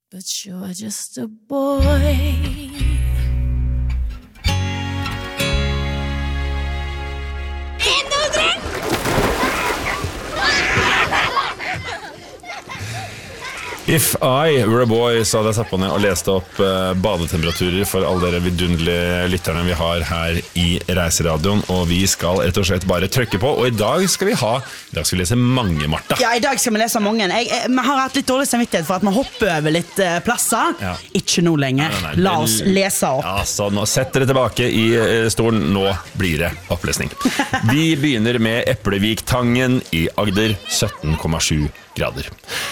But you're just a boy. If I were a boy, så hadde jeg satt på ned og lest opp badetemperaturer for alle dere vidunderlige lytterne vi har her i Reiseradioen, og vi skal rett og slett bare trykke på, og i dag skal vi lese mange, Martha. Ja, i dag skal vi lese mange. Vi har hatt litt dårlig samvittighet for at vi hopper over litt plasser. Ja. Ikke nå lenger. Nei. La oss lese opp. Ja, så nå setter dere tilbake i stolen. Nå blir det opplesning. Vi begynner med Epleviktangen i Agder, 17,7 grader.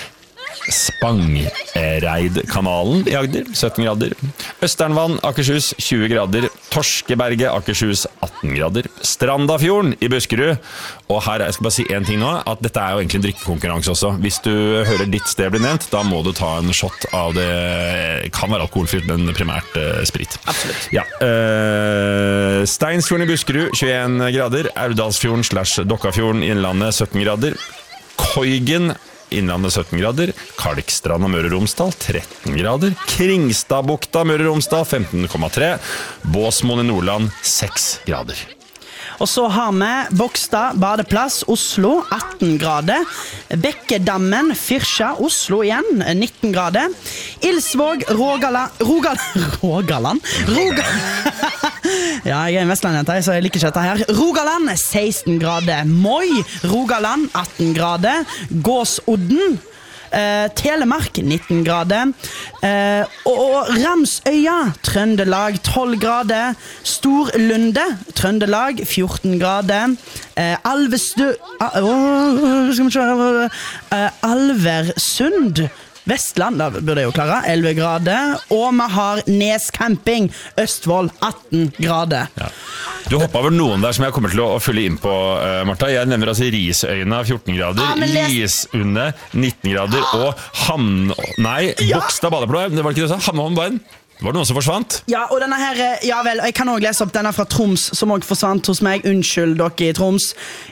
Spangereidkanalen i Agder, 17 grader. Østernvann, Akershus, 20 grader. Torskeberget, Akershus, 18 grader. Strandafjorden i Buskerud. Og her, jeg skal bare si en ting nå, at dette er jo egentlig en drikkekonkurranse også. Hvis du hører ditt sted bli nevnt, da må du ta en shot av det. Kan være alkoholfritt, men primært sprit. Absolutt. Ja. Steinsfjorden i Buskerud, 21 grader. Aurdalsfjorden / Dokkafjorden i Innlandet, 17 grader. Koigen Innlandet 17 grader, Kalkstrand og Møre og Romsdal 13 grader, Kringstadbukta Møre og Romsdal 15,3, Båsmoen i Nordland 6 grader. Og så har vi Bogstad, Badeplass, Oslo 18 grader, Bekkedammen, Fyrsja, Oslo igjen 19 grader, Ilsvåg, Rogaland Ja, jeg en Vestlandjente, så jeg liker ikke dette her. Rogaland 16 grader, Moi, Rogaland 18 grader, Gåsodden Telemark 19 grader og Ramsøya Trøndelag 12 grader, Storlunde Trøndelag 14 grader, Alversund Vestland, da burde jeg jo klare 11 grader, og vi har Nes Camping Østfold 18 grader. Ja. Du hoppet over noen der som jeg kommer til å fylle inn på, Martha. Jeg nevner altså Risøyna 14 grader, Lisunde 19 grader, og Bogstad Badeplass, det var ikke det du sa? Hamneholmbein. Var det noen som forsvant? Ja, og denne her, ja vel, jeg kan også lese opp denne fra Troms, som også forsvant hos meg. Unnskyld dere i Troms.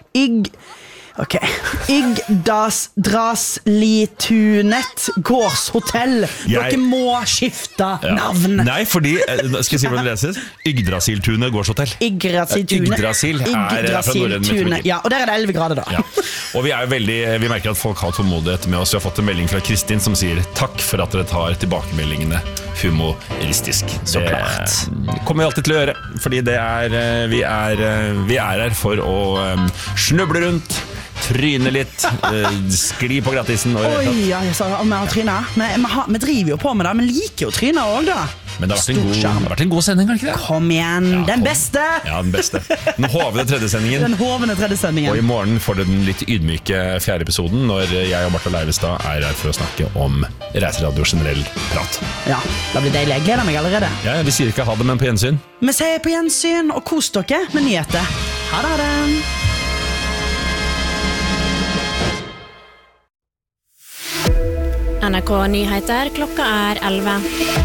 Yggdraslitunet Gårdshotell. Dere må skifte navn. Nei, fordi, skal jeg si hvordan det leses? Yggdrasiltunet Gårdshotell. Yggdrasil er fra norrøn. Ja, og der er det 11 grader da. Ja. Og vi merker at folk har tålmodighet med oss. Vi har fått en melding fra Kristin som sier takk for at dere tar tilbakemeldingene humoristisk. Så klart. Det kommer vi alltid til å gjøre, fordi vi er her for å snuble rundt, tryne litt, skli på grattisen. Oi, ja, jeg sa om jeg har trynet. Vi driver jo på med det, men liker jo trynet også da. Men det har vært en god sending, har det ikke det? Kom igjen, den beste! Ja, den beste. Den hovne tredje sendingen. Og i morgen får du den litt ydmyke 4. episoden, når jeg og Martha Leivestad er her for å snakke om reiseradio generell prat. Ja, det blir deilig. Jeg gleder meg allerede. Ja, vi sier ikke ha det, men på gjensyn. Vi sier på gjensyn, og kos dere med nyheter. Ha det! NRK Nyheter, klokka er 11.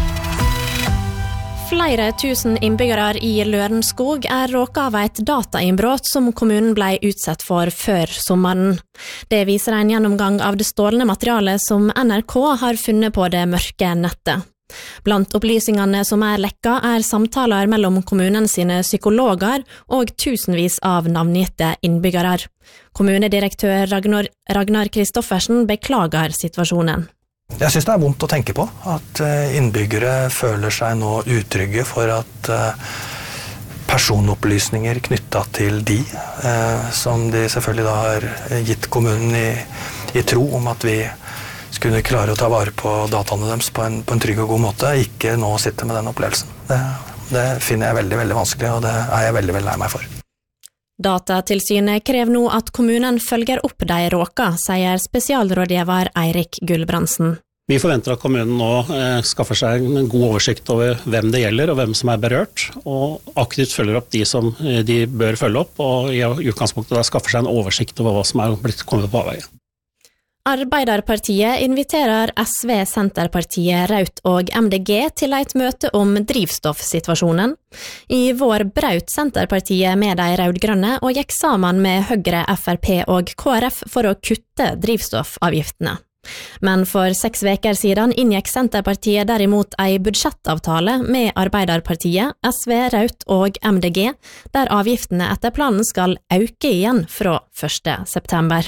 Flere tusen innbyggere i Lørenskog er råket av et datainnbrudd som kommunen ble utsatt for før sommeren. Det viser en gjennomgang av det stålne materialet som NRK har funnet på det mørke nettet. Blant opplysningene som er lekka er samtaler mellom kommunen sine psykologer og tusenvis av navngitte innbyggere. Kommunedirektør Ragnar Kristoffersen beklager situasjonen. Jeg synes det er vondt å tenke på at innbyggere føler seg nå utrygge for at personopplysninger knyttet til som de selvfølgelig da har gitt kommunen i tro om at vi skulle klare å ta vare på dataene deres på en trygg og god måte, ikke nå sitte med den opplevelsen. Det finner jeg veldig, veldig vanskelig, og det er jeg veldig, veldig lei meg for. Datatilsynet krever nå at kommunen følger opp de råka, sier spesialrådgiver Eirik Gulbrandsen. Vi forventer at kommunen nå skaffer seg en god oversikt over hvem det gjelder og hvem som er berørt, og aktivt følger opp de som de bør følge opp, og i utgangspunktet da skaffer seg en oversikt over hva som er blitt kommet på avveie. Arbeiderpartiet inviterer SV, Senterpartiet, Raut og MDG til et møte om drivstoffsituasjonen. I vår braut Senterpartiet med de rødgrønne og gikk sammen med Høyre, FrP og KrF for å kutte drivstoffavgiftene. Men for 6 veker siden inngikk Senterpartiet derimot en budsjettavtale med Arbeiderpartiet, SV, Raut og MDG, der avgiftene etter planen skal øke igjen fra 1. september.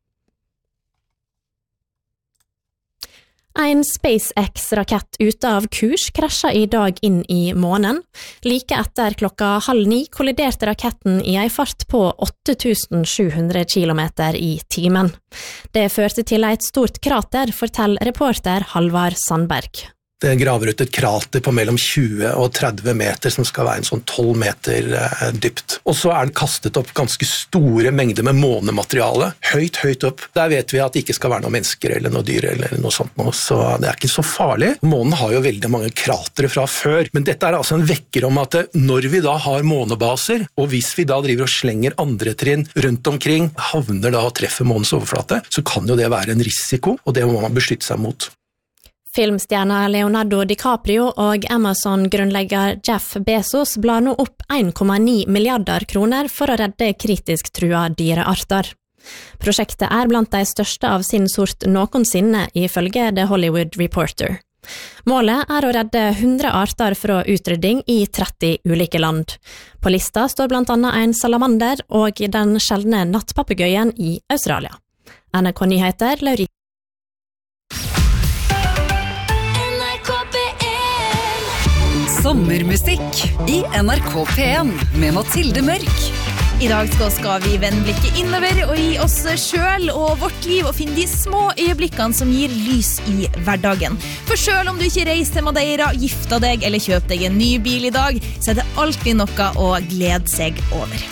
En SpaceX-rakett ute av kurs krasja I dag inn I månen. Like etter 8:30 kolliderte raketten I en fart på 8700 kilometer I timen. Det førte til et stort krater, forteller reporter Halvard Sandberg. Det graver ut et krater på mellom 20 og 30 meter som skal være en sånn 12 meter dypt. Og så den kastet opp ganske store mengder med månemateriale, høyt opp. Der vet vi at det ikke skal være noen mennesker eller noe dyr eller noe sånt nå, så det ikke så farlig. Månen har jo veldig mange kratere fra før, men dette altså en vekker om at når vi da har månebaser, og hvis vi da driver og slenger andre trinn rundt omkring, havner da og treffer månens overflate, så kan jo det være en risiko, og det må man beskytte seg mot. Filmstjerna Leonardo DiCaprio og Amazon-grunnlegger Jeff Bezos blar nå opp 1,9 milliarder kroner for å redde kritisk trua dyrearter. Prosjektet blant de største av sin sort noensinne, ifølge The Hollywood Reporter. Målet å redde 100 arter fra utrydding I 30 ulike land. På lista står blant annet en salamander og den sjeldne nattpapegøyen I Australia. NRK Nyheter, Lauri. Sommermusikk I NRK P1 med Mathilde Mørk. I dag skal vi vende blikket innover og gi oss selv og vårt liv og finne de små øyeblikkene som gir lys I hverdagen. For selv om du ikke reiser til Madeira, gifter deg eller kjøper deg en ny bil I dag, så det alltid noe å glede seg over.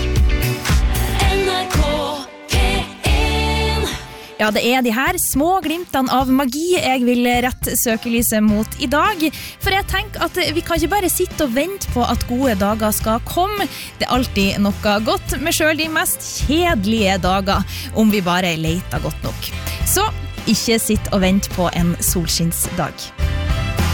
Ja, det de her små glimtene av magi jeg vil rette søkelyset mot I dag. For jeg tenker at vi kan ikke bare sitte og vente på at gode dager skal komme. Det alltid noe godt, med selv de mest kjedelige dager, om vi bare leter godt nok. Så ikke sitt og vent på en solskinnsdag.